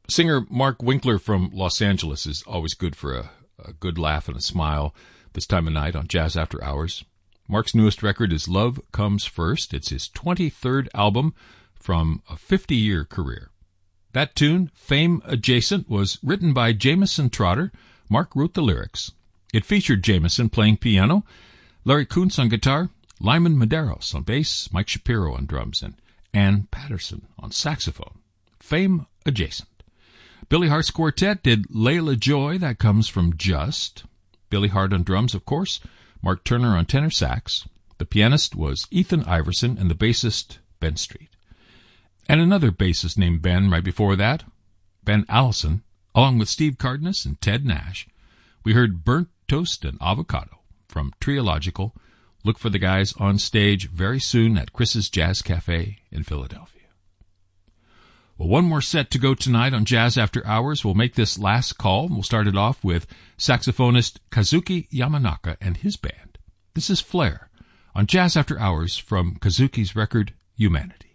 Singer Mark Winkler from Los Angeles is always good for a good laugh and a smile this time of night on Jazz After Hours. Mark's newest record is Love Comes First. It's his 23rd album from a 50-year career. That tune, Fame Adjacent, was written by Jameson Trotter. Mark wrote the lyrics. It featured Jameson playing piano, Larry Kuntz on guitar, Lyman Medeiros on bass, Mike Shapiro on drums, and Ann Patterson on saxophone. Fame Adjacent. Billy Hart's quartet did Layla Joy, that comes from Just. Billy Hart on drums, of course, Mark Turner on tenor sax. The pianist was Ethan Iverson and the bassist Ben Street. And another bassist named Ben right before that, Ben Allison, along with Steve Cardenas and Ted Nash. We heard Burnt Toast and Avocado from Triological. Look for the guys on stage very soon at Chris's Jazz Cafe in Philadelphia. Well, one more set to go tonight on Jazz After Hours. We'll make this last call. We'll start it off with saxophonist Kazuki Yamanaka and his band. This is Flair on Jazz After Hours from Kazuki's record Humanity.